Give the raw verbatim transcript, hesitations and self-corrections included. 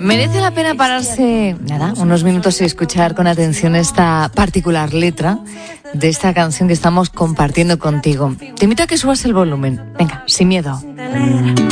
Merece la pena pararse, nada, unos minutos y escuchar con atención esta particular letra de esta canción que estamos compartiendo contigo. Te invito a que subas el volumen. Venga, sin miedo.